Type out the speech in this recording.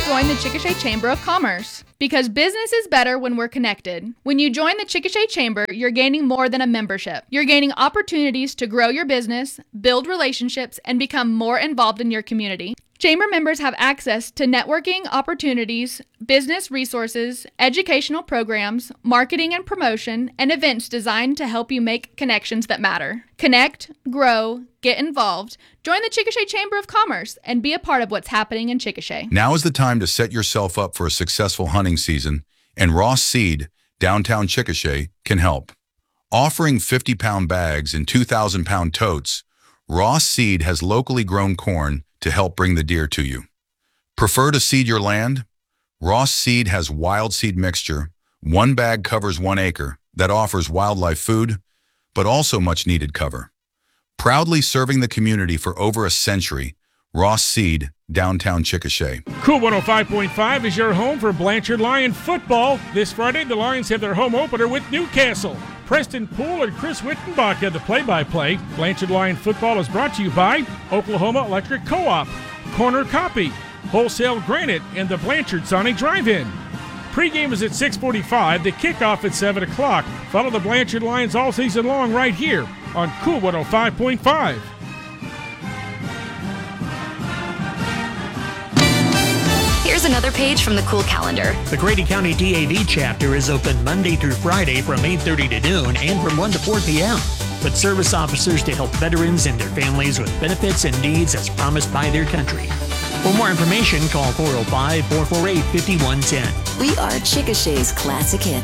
join the Chickasha Chamber of Commerce. Because business is better when we're connected. When you join the Chickasha Chamber, you're gaining more than a membership. You're gaining opportunities to grow your business, build relationships, and become more involved in your community. Chamber members have access to networking opportunities, business resources, educational programs, marketing and promotion, and events designed to help you make connections that matter. Connect, grow, get involved, join the Chickasha Chamber of Commerce, and be a part of what's happening in Chickasha. Now is the time to set yourself up for a successful hunting season, and Ross Seed, downtown Chickasha, can help. Offering 50-pound bags and 2,000-pound totes, Ross Seed has locally grown corn to help bring the deer to you. Prefer to seed your land? Ross Seed has wild seed mixture. One bag covers 1 acre that offers wildlife food, but also much needed cover. Proudly serving the community for over a century, Ross Seed, downtown Chickasha. Cool 105.5 is your home for Blanchard Lion football. This Friday, the Lions have their home opener with Newcastle. Preston Poole and Chris Wittenbach have the play-by-play. Blanchard Lion football is brought to you by Oklahoma Electric Co-op, Corner Copy, Wholesale Granite, and the Blanchard Sonic Drive-In. Pre-game is at 6:45, the kickoff at 7 o'clock. Follow the Blanchard Lions all season long right here on Cool 105.5. Here's another page from the Cool calendar. The Grady County DAV chapter is open Monday through Friday from 8:30 to noon and from 1 to 4 p.m. with service officers to help veterans and their families with benefits and needs as promised by their country. For more information, call 405-448-5110. We are Chickasha's classic hits.